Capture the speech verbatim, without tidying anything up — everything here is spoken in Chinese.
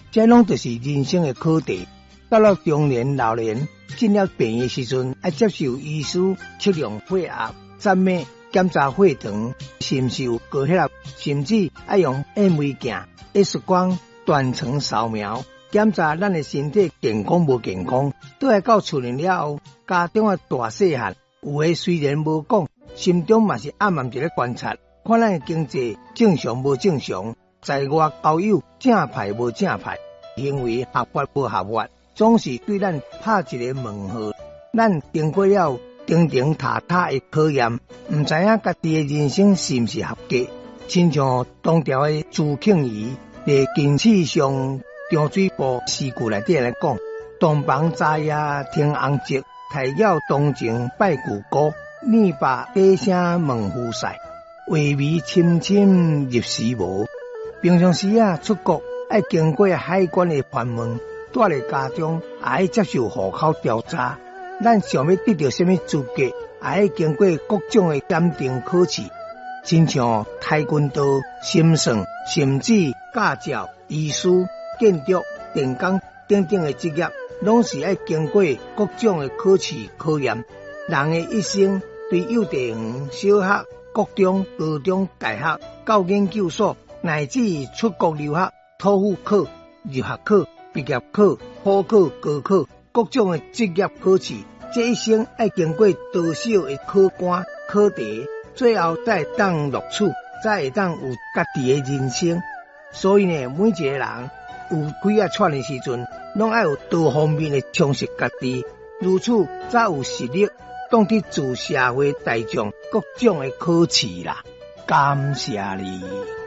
这拢就是人生的课题。到了中年老年，进了病的时阵，要接受医师测量血压、诊脉、检查血糖是毋是有高血压，甚至要用 M R 镜、X 光、断层扫描检查咱的身体健康无健康。倒来到厝里了后，家中的大细汉，有诶虽然无讲，心中嘛是暗暗一咧观察，看咱的经济正常无正常，在外交友正派无正派，行为合法无合法。总是对咱拍一个问号，咱经过了钉钉塔塔的考验，唔知影家己的人生是毋是合格。亲像当朝的朱庆仪伫近次上长水部诗句内底来讲，东房乍夜听红烛，太晓东情拜舅姑，念罢低声问夫婿，微微深深入时无。平常时啊出国要经过海关的关门。住在家中，也要接受户口调查。咱想要得到什么资格，也要经过各种的鉴定考试。亲像跆拳道、心算，甚至驾照、医师、建筑、电工等等的职业，拢是要经过各种的考试考验。人的一生，对幼稚园、小学、国中、高中、大学到研究所，乃至出国留学、托福考、入学考。毕业考、普考、高考，各种的职业考试，这一生要经过多少的考官、考题，最后才会当录取，才会当有家己的人生。所以呢，每一个人有几啊串的时阵，拢要有多方面的充实家己，如此才有实力当去助社会大众各种的考试啦。感谢你。